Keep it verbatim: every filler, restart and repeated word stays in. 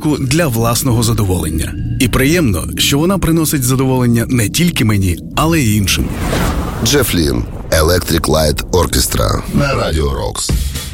музику для власного задоволення. І приємно, що вона приносить задоволення не тільки мені, але й іншим. Джеф Лін, Electric Light Orchestra на Радіо Рокс.